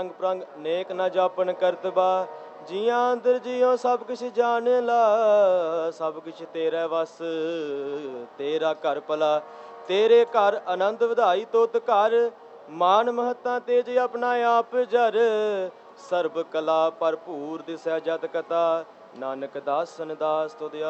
ਰੰਗ ਪ੍ਰੰਗ ਨੇਕ ਨਾ ਜਾਪਨ ਕਰਤਬਾ। ਜੀਆਂ ਅੰਦਰ ਜੀਓ ਸਭ ਕੁਛ ਜਾਣ ਲਾ, ਸਭ ਕੁਛ ਤੇਰਾ ਵਸ ਤੇਰਾ ਘਰ ਭਲਾ। ਤੇਰੇ ਘਰ ਆਨੰਦ ਵਧਾਈ ਤੁਧ ਘਰ, ਮਾਨ ਮਹੱਤਾ ਤੇਜ ਆਪਣਾ ਆਪ ਜਰ। ਸਰਬ ਕਲਾ ਭਰਪੂਰ ਦਿਸੈ ਜਤ ਕਥਾ, ਨਾਨਕ ਦਾਸਨ ਦਾਸ ਤੁਧ